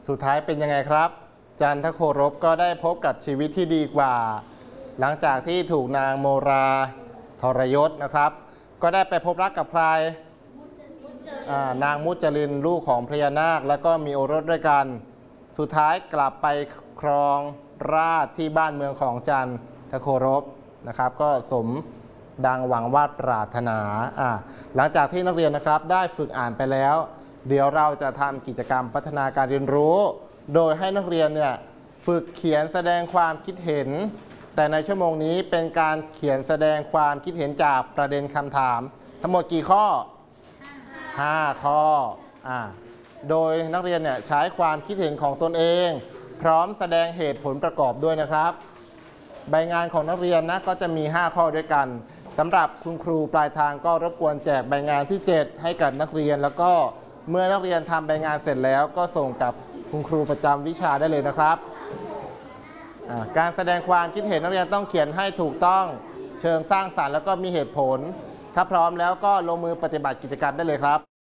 สุดท้ายเป็นยังไงครับจันทโครบก็ได้พบกับชีวิตที่ดีกว่าหลังจากที่ถูกนางโมราทรยศนะครับก็ได้ไปพบรักกับใครนางมุจลินลูกของพญานาคแล้วก็มีโอรสด้วยกันสุดท้ายกลับไปครองราชย์ที่บ้านเมืองของจันทโครบนะครับก็สมดังหวังวาดปรารถนาหลังจากที่นักเรียนนะครับได้ฝึกอ่านไปแล้วเดี๋ยวเราจะทำกิจกรรมพัฒนาการเรียนรู้โดยให้นักเรียนเนี่ยฝึกเขียนแสดงความคิดเห็นแต่ในชั่วโมงนี้เป็นการเขียนแสดงความคิดเห็นจากประเด็นคำถามทั้งหมดกี่ข้อ5 ข้อโดยนักเรียนเนี่ยใช้ความคิดเห็นของตนเองพร้อมแสดงเหตุผลประกอบด้วยนะครับใบงานของนักเรียนนะก็จะมี5ข้อด้วยกันสำหรับคุณครูปลายทางก็รบกวนแจกใบงานที่7ให้กับนักเรียนแล้วก็เมื่อนักเรียนทำใบงานเสร็จแล้วก็ส่งกับคุณครูประจำวิชาได้เลยนะครับการแสดงความคิดเห็นนักเรียนต้องเขียนให้ถูกต้องเชิงสร้างสรรค์แล้วก็มีเหตุผลถ้าพร้อมแล้วก็ลงมือปฏิบัติกิจกรรมได้เลยครับ